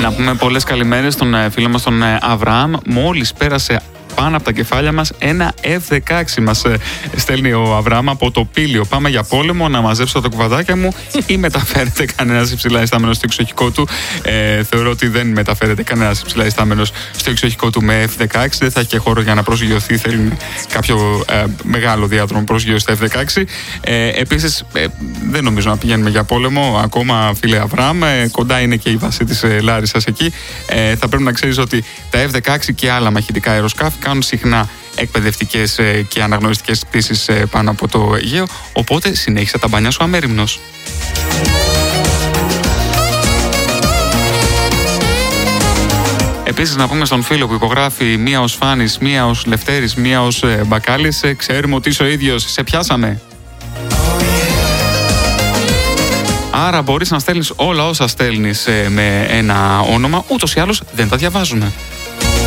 Να πούμε πολλές καλημέρες στον φίλο μας τον Αβραάμ. Μόλις πέρασε πάνω από τα κεφάλια μας ένα F-16 μας στέλνει ο Αβραάμ από το Πήλιο. Πάμε για πόλεμο, να μαζέψω τα κουβαδάκια μου ή μεταφέρεται κανένας υψηλά ιστάμενος στο εξοχικό του? Θεωρώ ότι δεν μεταφέρεται κανένας υψηλά ιστάμενος στο εξοχικό του με F-16. Δεν θα έχει και χώρο για να προσγειωθεί. Θέλει κάποιο μεγάλο διάδρομο προσγείωση στα F-16. Επίσης, δεν νομίζω να πηγαίνουμε για πόλεμο ακόμα, φίλε Αβραάμ. Κοντά είναι και η βάση της Λάρισσας εκεί. Θα πρέπει να ξέρεις ότι τα F-16 και άλλα μαχητικά αεροσκάφη κάνουν συχνά εκπαιδευτικές και αναγνωριστικές πτήσεις πάνω από το Αιγαίο, οπότε συνέχισε τα μπάνια σου αμέριμνος. Επίσης να πούμε στον φίλο που υπογράφει μία ως Φάνης, μία ως Λευτέρης, μία ως Μπακάλης, ξέρουμε ότι είσαι ο ίδιος, σε πιάσαμε. Άρα μπορείς να στέλνεις όλα όσα στέλνεις με ένα όνομα, ούτως ή άλλως δεν τα διαβάζουμε.